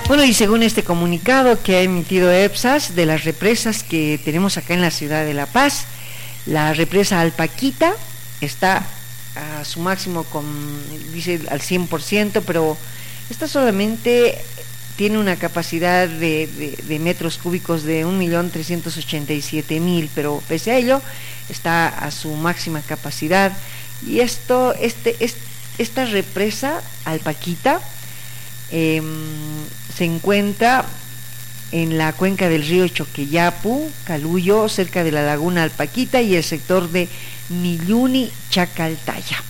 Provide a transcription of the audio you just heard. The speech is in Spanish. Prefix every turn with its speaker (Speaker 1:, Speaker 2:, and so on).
Speaker 1: Bueno, y según este comunicado que ha emitido EPSAS de las represas que tenemos acá en la ciudad de La Paz, la represa Alpaquita está a su máximo dice al 100%, pero esta solamente tiene una capacidad de metros cúbicos de 1.387.000, pero pese a ello está a su máxima capacidad. Y esta represa Alpaquita se encuentra en la cuenca del río Choqueyapu, Caluyo, cerca de la laguna Alpaquita y el sector de Nilluni, Chacaltaya.